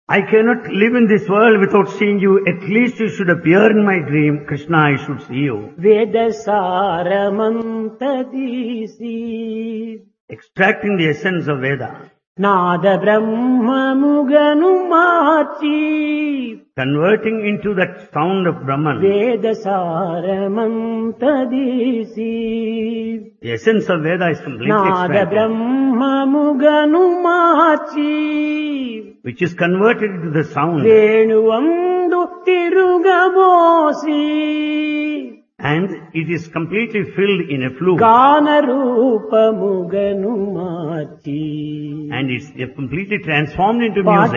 I cannot live in this world without seeing you. At least you should appear in my dream. Krishna, I should see you. వేద సారమంతదీసి Extracting the essence of Veda. Nada బ్రహ్మముగను March Converting into that sound of Brahman. వేద సారమంతదీసి The essence of Veda is completely Nada extracted, బ్రహ్మముగను March which is converted into the sound. వేణువందు తిరుగబోసి And it is completely filled in a flute. గాన రూపముగను మార్చి And it's completely transformed into music.